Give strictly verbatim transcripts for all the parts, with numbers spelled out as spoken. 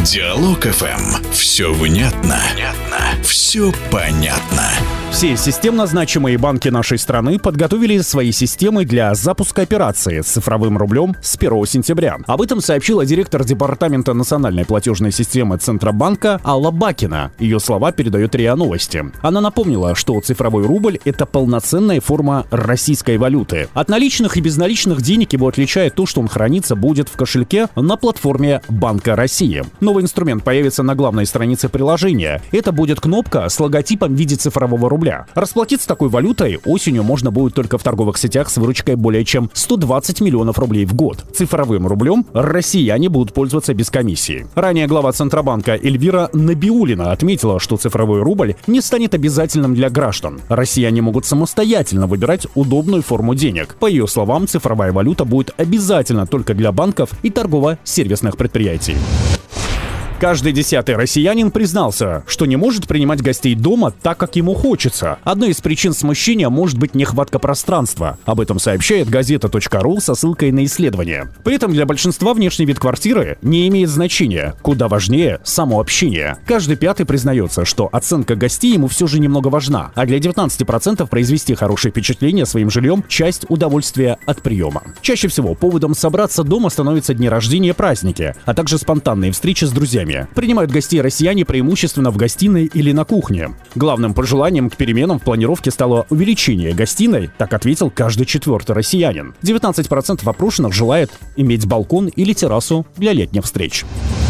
Диалог эф эм. Все внятно, внятно, все понятно. Все системно значимые банки нашей страны подготовили свои системы для запуска операции с цифровым рублем с первого сентября. Об этом сообщила директор департамента национальной платежной системы Центробанка Алла Бакина. Ее слова передает РИА Новости. Она напомнила, что цифровой рубль — это полноценная форма российской валюты. От наличных и безналичных денег его отличает то, что он храниться будет в кошельке на платформе Банка России. Новый инструмент появится на главной странице приложения. Это будет кнопка с логотипом в виде цифрового рубля. Расплатиться такой валютой осенью можно будет только в торговых сетях с выручкой более чем сто двадцать миллионов рублей в год. Цифровым рублем россияне будут пользоваться без комиссии. Ранее глава Центробанка Эльвира Набиуллина отметила, что цифровой рубль не станет обязательным для граждан. Россияне могут самостоятельно выбирать удобную форму денег. По ее словам, цифровая валюта будет обязательна только для банков и торгово-сервисных предприятий. Каждый десятый россиянин признался, что не может принимать гостей дома так, как ему хочется. Одной из причин смущения может быть нехватка пространства. Об этом сообщает газета точка ру со ссылкой на исследование. При этом для большинства внешний вид квартиры не имеет значения. Куда важнее само общение. Каждый пятый признается, что оценка гостей ему все же немного важна. А для девятнадцати процентов произвести хорошее впечатление своим жильем – часть удовольствия от приема. Чаще всего поводом собраться дома становятся дни рождения и праздники, а также спонтанные встречи с друзьями. Принимают гостей россияне преимущественно в гостиной или на кухне. Главным пожеланием к переменам в планировке стало увеличение гостиной, так ответил каждый четвертый россиянин. девятнадцать процентов опрошенных желает иметь балкон или террасу для летних встреч.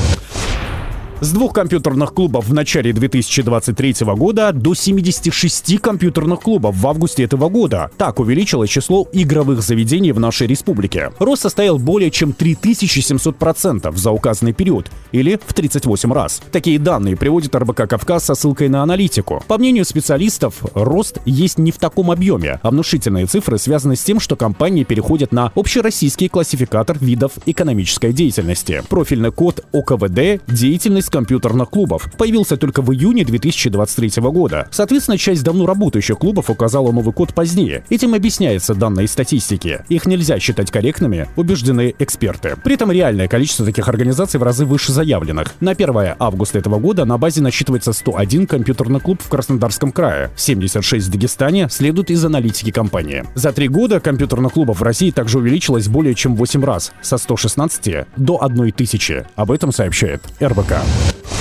С двух компьютерных клубов в начале две тысячи двадцать третьего года до семидесяти шести компьютерных клубов в августе этого года. Так увеличилось число игровых заведений в нашей республике. Рост составил более чем три тысячи семьсот процентов за указанный период, или в тридцать восемь раз. Такие данные приводит эр бэ ка «Кавказ» со ссылкой на аналитику. По мнению специалистов, рост есть не в таком объеме, а внушительные цифры связаны с тем, что компании переходят на общероссийский классификатор видов экономической деятельности. Профильный код о ка вэ дэ «Деятельность компьютерных клубов» появился только в июне две тысячи двадцать третьего года. Соответственно, часть давно работающих клубов указала новый код позднее. Этим объясняются данные статистики. Их нельзя считать корректными, убеждены эксперты. При этом реальное количество таких организаций в разы выше заявленных. На первое августа этого года на базе насчитывается сто один компьютерный клуб в Краснодарском крае, семьдесят шесть в Дагестане, следует из аналитики компании. За три года компьютерных клубов в России также увеличилось более чем в восемь раз, со ста шестнадцати до одной тысячи. Об этом сообщает эр бэ ка.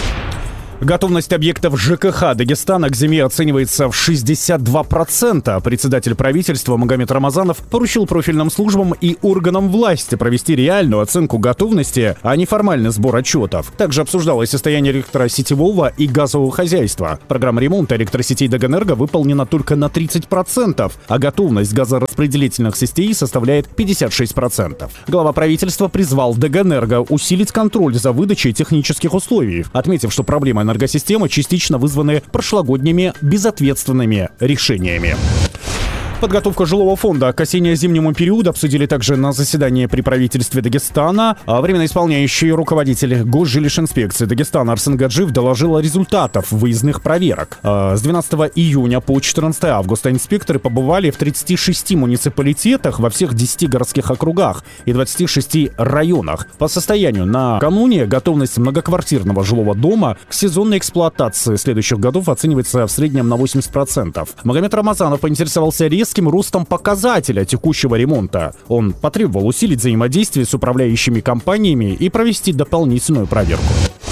Готовность объектов жэ ка ха Дагестана к зиме оценивается в шестьдесят два процента. Председатель правительства Магомед Рамазанов поручил профильным службам и органам власти провести реальную оценку готовности, а не формальный сбор отчетов. Также обсуждалось состояние электросетевого и газового хозяйства. Программа ремонта электросетей Дагэнерго выполнена только на тридцать процентов, а готовность газораспределительных сетей составляет пятьдесят шесть процентов. Глава правительства призвал Дагэнерго усилить контроль за выдачей технических условий, отметив, что проблемы энергосистемы частично вызваны прошлогодними безответственными решениями. Подготовку жилого фонда к осенне-зимнему периоду обсудили также на заседании при правительстве Дагестана. А временно исполняющий руководитель Госжилищинспекции Дагестана Арсен Гаджиев доложил о результатах выездных проверок. С двенадцатого июня по четырнадцатое августа инспекторы побывали в тридцати шести муниципалитетах во всех десяти городских округах и двадцати шести районах. По состоянию накануне готовность многоквартирного жилого дома к сезонной эксплуатации следующих годов оценивается в среднем на восемьдесят процентов. Магомед Рамазанов поинтересовался резким ростом показателя текущего ремонта. Он потребовал усилить взаимодействие с управляющими компаниями и провести дополнительную проверку.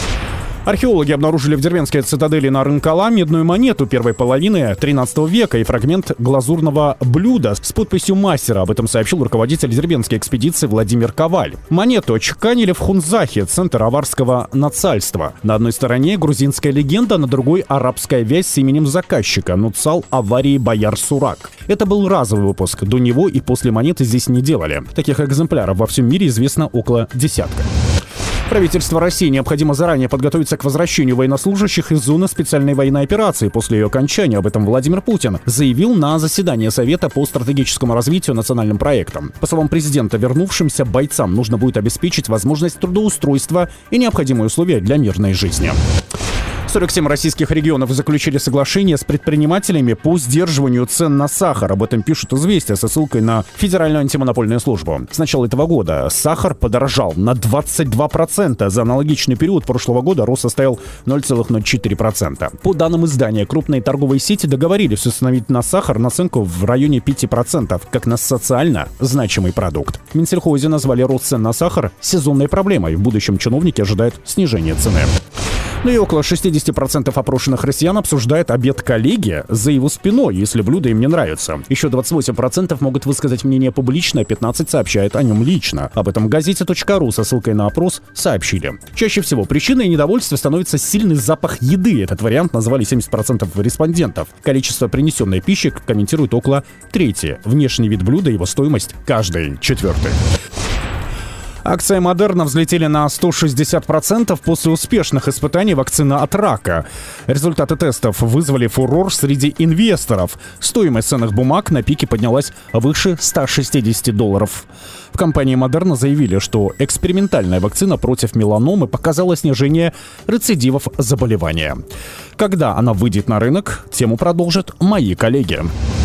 Археологи обнаружили в деревенской цитадели на Рынкала медную монету первой половины тринадцатого века и фрагмент глазурного блюда с подписью мастера. Об этом сообщил руководитель деревенской экспедиции Владимир Коваль. Монету отчеканили в Хунзахе, центр аварского нацальства. На одной стороне грузинская легенда, на другой арабская вязь с именем заказчика Нуцал аварии Бояр Сурак. Это был разовый выпуск. До него и после монеты здесь не делали. Таких экземпляров во всем мире известно около десятка. Правительство России необходимо заранее подготовиться к возвращению военнослужащих из зоны специальной военной операции после ее окончания. Об этом Владимир Путин заявил на заседании Совета по стратегическому развитию национальным проектам. По словам президента, вернувшимся бойцам нужно будет обеспечить возможность трудоустройства и необходимые условия для мирной жизни. сорок семь российских регионов заключили соглашение с предпринимателями по сдерживанию цен на сахар. Об этом пишут «Известия» со ссылкой на Федеральную антимонопольную службу. С начала этого года сахар подорожал на двадцать два процента. За аналогичный период прошлого года рост составил ноль целых ноль четыре процента. По данным издания, крупные торговые сети договорились установить на сахар наценку в районе пяти процентов, как на социально значимый продукт. В Минсельхозе назвали рост цен на сахар сезонной проблемой. В будущем чиновники ожидают снижения цены. Ну и около шестьдесят процентов опрошенных россиян обсуждает обед коллеги за его спиной, если блюдо им не нравится. Еще двадцать восемь процентов могут высказать мнение публично, а пятнадцать процентов сообщают о нем лично. Об этом в газете точка ру со ссылкой на опрос сообщили. Чаще всего причиной недовольства становится сильный запах еды. Этот вариант назвали семьдесят процентов респондентов. Количество принесенной пищи комментирует около трети. Внешний вид блюда, его стоимость каждый четвертый. Акции Модерна взлетели на сто шестьдесят процентов после успешных испытаний вакцины от рака. Результаты тестов вызвали фурор среди инвесторов. Стоимость ценных бумаг на пике поднялась выше ста шестидесяти долларов. В компании Модерна заявили, что экспериментальная вакцина против меланомы показала снижение рецидивов заболевания. Когда она выйдет на рынок, тему продолжат мои коллеги.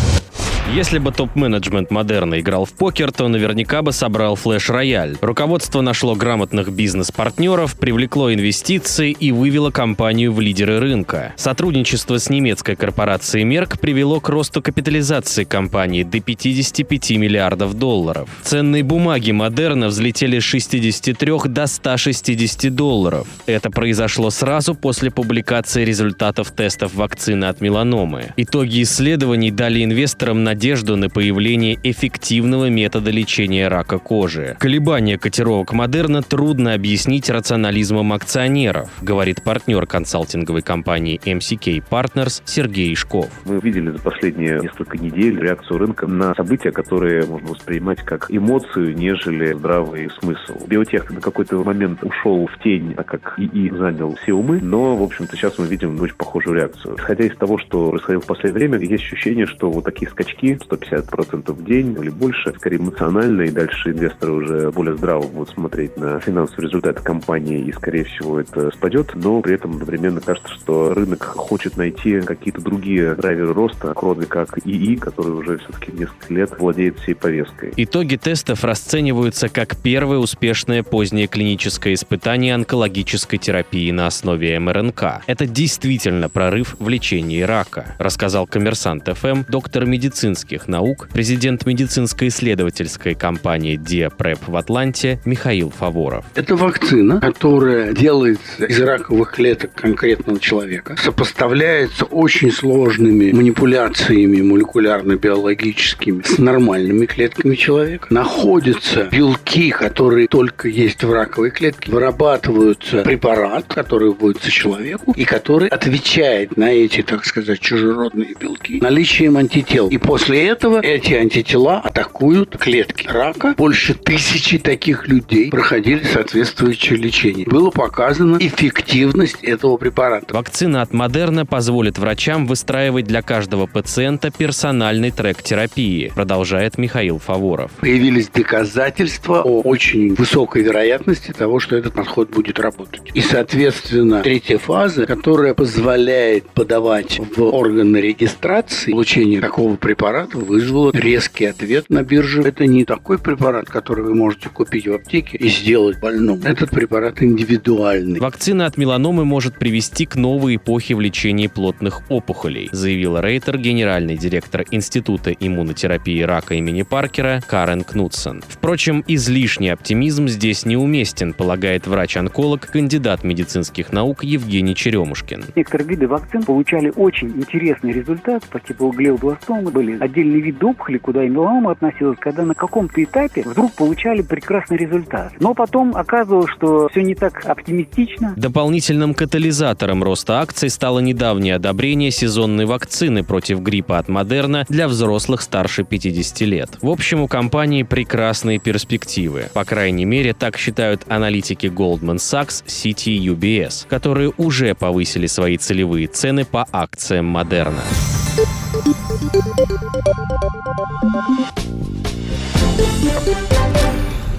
Если бы топ-менеджмент Модерна играл в покер, то наверняка бы собрал флеш-рояль. Руководство нашло грамотных бизнес-партнеров, привлекло инвестиции и вывело компанию в лидеры рынка. Сотрудничество с немецкой корпорацией Merck привело к росту капитализации компании до пятидесяти пяти миллиардов долларов. Ценные бумаги Модерна взлетели с шестидесяти трёх до ста шестидесяти долларов. Это произошло сразу после публикации результатов тестов вакцины от меланомы. Итоги исследований дали инвесторам надежду надежду на появление эффективного метода лечения рака кожи. Колебания котировок Модерна трудно объяснить рационализмом акционеров, говорит партнер консалтинговой компании эм си кей Partners Сергей Шков. Мы видели за последние несколько недель реакцию рынка на события, которые можно воспринимать как эмоцию, нежели здравый смысл. Биотех на какой-то момент ушел в тень, так как ИИ занял все умы, но, в общем-то, сейчас мы видим очень похожую реакцию. Исходя из того, что происходило в последнее время, есть ощущение, что вот такие скачки сто пятьдесят процентов в день или больше, скорее эмоционально, и дальше инвесторы уже более здраво будут смотреть на финансовые результаты компании, и, скорее всего, это спадет, но при этом одновременно кажется, что рынок хочет найти какие-то другие драйверы роста, кроме как ИИ, который уже все-таки несколько лет владеет всей повесткой. Итоги тестов расцениваются как первое успешное позднее клиническое испытание онкологической терапии на основе эм эр эн ка. Это действительно прорыв в лечении рака, рассказал Коммерсант эф эм доктор медицинских наук, президент медицинской исследовательской компании Диапреп в Атланте Михаил Фаворов. Это вакцина, которая делается из раковых клеток конкретного человека, сопоставляется очень сложными манипуляциями молекулярно-биологическими с нормальными клетками человека. Находятся белки, которые только есть в раковой клетке, вырабатываются препарат, который вводится человеку и который отвечает на эти, так сказать, чужеродные белки наличием антител. И после этого эти антитела атакуют клетки рака. Больше тысячи таких людей проходили соответствующее лечение. Было показано эффективность этого препарата. Вакцина от Модерна позволит врачам выстраивать для каждого пациента персональный трек терапии, продолжает Михаил Фаворов. Появились доказательства о очень высокой вероятности того, что этот подход будет работать. И, соответственно, третья фаза, которая позволяет подавать в органы регистрации получение такого препарата, вызвала резкий ответ на бирже. Это не такой препарат, который вы можете купить в аптеке и сделать больному. Этот препарат индивидуальный. Вакцина от меланомы может привести к новой эпохе в лечении плотных опухолей, заявила Рейтер, генеральный директор Института иммунотерапии рака имени Паркера Карен Кнутсон. Впрочем, излишний оптимизм здесь неуместен, полагает врач-онколог, кандидат медицинских наук Евгений Черемушкин. Некоторые виды вакцин получали очень интересный результат по типу глиобластомы. Были отдельные виды опухоли, куда и меланома относилась, когда на каком-то этапе вдруг получали прекрасный результат. Но потом оказывалось, что все не так оптимистично. Дополнительным катализатором роста акций стало недавнее одобрение сезонной вакцины против гриппа от Модерна для взрослых старше пятидесяти лет. В общем, у компании прекрасные перспективы. По крайней мере, так считают аналитики Goldman Sachs, Citi и ю би эс, которые уже повысили свои целевые цены по акциям Модерна.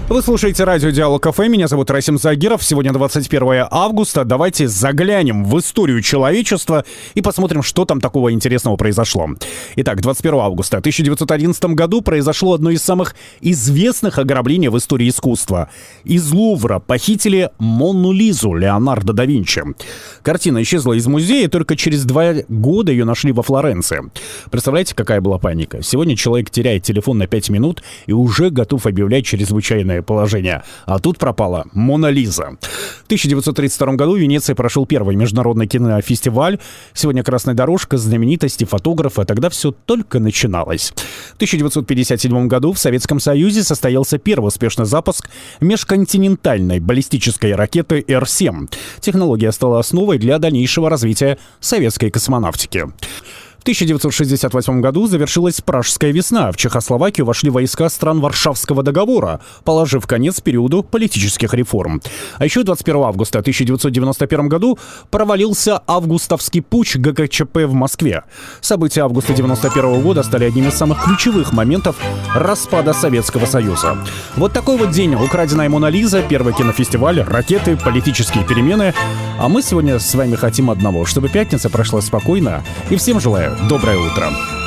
Вы слушаете радио Диалог Кафе. Меня зовут Расим Загиров. Сегодня двадцать первое августа. Давайте заглянем в историю человечества и посмотрим, что там такого интересного произошло. Итак, двадцать первого августа тысяча девятьсот одиннадцатом году произошло одно из самых известных ограблений в истории искусства. Из Лувра похитили Мону Лизу Леонардо да Винчи. Картина исчезла из музея, и только через два года ее нашли во Флоренции. Представляете, какая была паника? Сегодня человек теряет телефон на пять минут и уже готов объявлять чрезвычайное положение. А тут пропала Мона Лиза. В тысяча девятьсот тридцать втором году в Венеции прошел первый международный кинофестиваль. Сегодня красная дорожка, знаменитости, фотографы, а тогда все только начиналось. В тысяча девятьсот пятьдесят седьмом году в Советском Союзе состоялся первый успешный запуск межконтинентальной баллистической ракеты Эр семь. Технология стала основой для дальнейшего развития советской космонавтики. В тысяча девятьсот шестьдесят восьмом году завершилась Пражская весна. В Чехословакию вошли войска стран Варшавского договора, положив конец периоду политических реформ. А еще двадцать первого августа тысяча девятьсот девяносто первом году провалился августовский путч гэ ка че пэ в Москве. События августа девяносто первого года стали одним из самых ключевых моментов распада Советского Союза. Вот такой вот день. Украденная Мона Лиза, первый кинофестиваль, ракеты, политические перемены. А мы сегодня с вами хотим одного, чтобы пятница прошла спокойно. И всем желаю доброе утро.